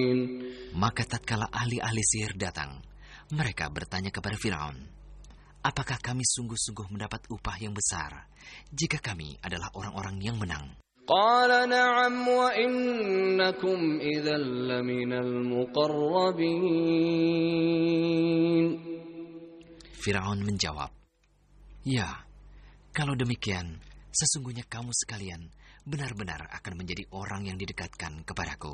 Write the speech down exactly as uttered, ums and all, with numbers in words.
Maka tatkala ahli-ahli sihir datang, mereka bertanya kepada Firaun, apakah kami sungguh-sungguh mendapat upah yang besar jika kami adalah orang-orang yang menang? Qala na'am wa innakum idzal laminal muqarrabin. Firaun menjawab, ya, kalau demikian, sesungguhnya kamu sekalian benar-benar akan menjadi orang yang didekatkan kepadaku.